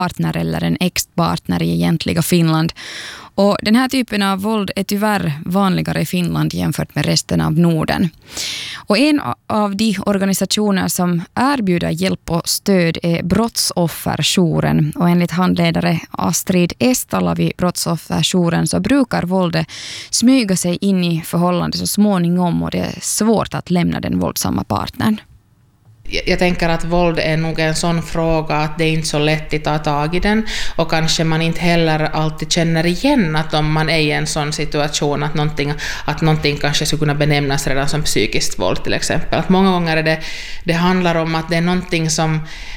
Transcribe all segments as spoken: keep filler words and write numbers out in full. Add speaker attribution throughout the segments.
Speaker 1: partner eller en ex-partner i egentliga Finland. Och den här typen av våld är tyvärr vanligare i Finland jämfört med resten av Norden. Och en av de organisationer som erbjuder hjälp och stöd är Brottsofferjouren. Och enligt handledare Astrid Estala vid Brottsofferjouren så brukar våldet smyga sig in i förhållande så småningom och det är svårt att lämna den våldsamma partnern.
Speaker 2: Jag tänker att våld är nog en sån fråga att det är inte så lätt att ta tag i den och kanske man inte heller alltid känner igen att om man är i en sån situation att någonting, att någonting kanske skulle kunna benämnas redan som psykiskt våld till exempel. Att många gånger är det, det handlar om att det är någonting som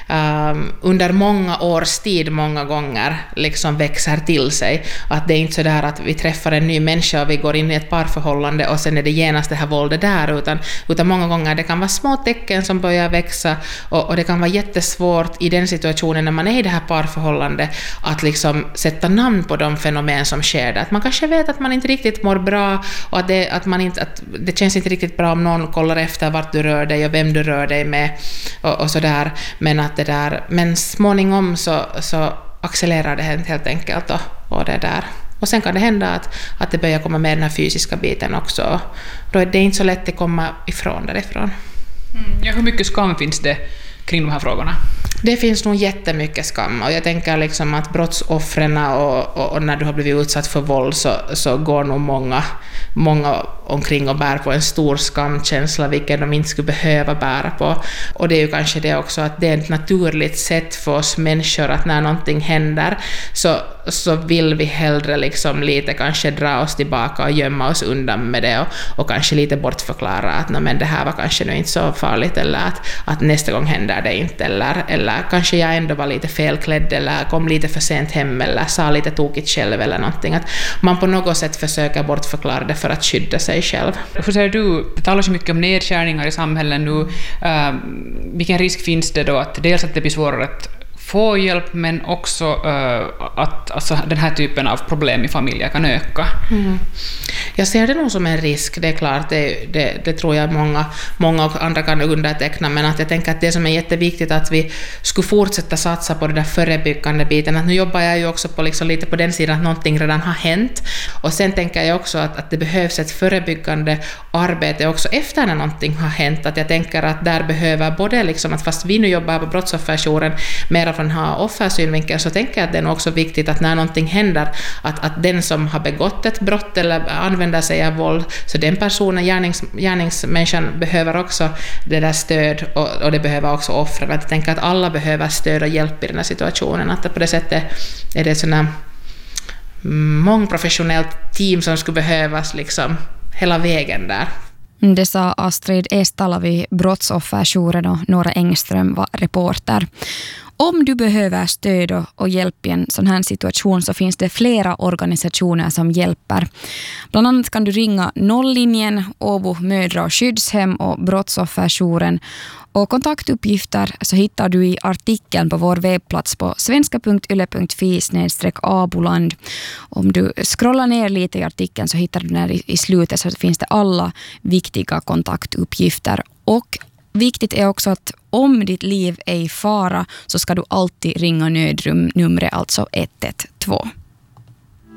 Speaker 2: um, under många års tid många gånger liksom växer till sig. Att det är inte så där att vi träffar en ny människa och vi går in i ett parförhållande och sen är det genast det här våldet där utan, utan många gånger det kan vara små tecken som börjar växa och, och det kan vara jättesvårt i den situationen när man är i det här parförhållandet att liksom sätta namn på de fenomen som sker där. Att man kanske vet att man inte riktigt mår bra och att det, att man inte, att det känns inte riktigt bra om någon kollar efter vart du rör dig och vem du rör dig med och, och sådär. Men att det där, men småningom så, så accelererar det helt enkelt och, och det där. Och sen kan det hända att, att det börjar komma med den här fysiska biten också. Då är det inte så lätt att komma ifrån därifrån.
Speaker 3: Mm. Ja, hur mycket skam finns det kring de här frågorna?
Speaker 2: Det finns nog jättemycket skam och jag tänker liksom att brottsoffren och, och, och när du har blivit utsatt för våld så, så går nog många, många omkring och bär på en stor skamkänsla vilken de inte skulle behöva bära på. Och det är ju kanske det också att det är ett naturligt sätt för oss människor att när någonting händer så, så vill vi hellre liksom lite kanske dra oss tillbaka och gömma oss undan med det och, och kanske lite bortförklara att men det här var kanske nu inte så farligt eller att, att nästa gång händer det inte eller, eller kanske jag ändå var lite felklädd eller kom lite för sent hem eller sa lite tokigt själv eller någonting. Att man på något sätt försöker bortförklara det för att skydda sig själv.
Speaker 3: Hur säger du, det talas ju mycket om nedskärningar i samhället nu. Uh, vilken risk finns det då att dels att det blir svårare att få hjälp men också uh, att alltså, den här typen av problem i familjer kan öka?
Speaker 2: Mm. Jag ser det nog som en risk, det är klart, det, det, det tror jag många, många och andra kan underteckna, men att jag tänker att det som är jätteviktigt att vi skulle fortsätta satsa på det där förebyggande biten, att nu jobbar jag ju också på liksom lite på den sidan att någonting redan har hänt, och sen tänker jag också att, att det behövs ett förebyggande arbete också efter när någonting har hänt, att jag tänker att där behöver både liksom att fast vi nu jobbar på Brottsofferjouren mer från ha offersynvinkel, så tänker jag att det är också viktigt att när någonting händer att, att den som har begått ett brott eller använder sig av våld, så den personen, gärnings, gärningsmänniskan behöver också det där stöd och, och det behöver också offren. Jag tänker att alla behöver stöd och hjälp i den här situationen, att på det sättet är det sådana mångprofessionellt team som skulle behövas liksom hela vägen där.
Speaker 1: Det sa Astrid Estala vid Brottsofferjouren och Nora Engström var reporter. Om du behöver stöd och hjälp i en sån här situation så finns det flera organisationer som hjälper. Bland annat kan du ringa nolllinjen, Åbo mödra- och skyddshem och Brottsofferjouren. Och kontaktuppgifter så hittar du i artikeln på vår webbplats på svenska punkt yle punkt fi snedstreck aboland. Om du scrollar ner lite i artikeln så hittar du när i slutet så finns det alla viktiga kontaktuppgifter. Och viktigt är också att om ditt liv är i fara så ska du alltid ringa nödnumret, alltså ett ett två.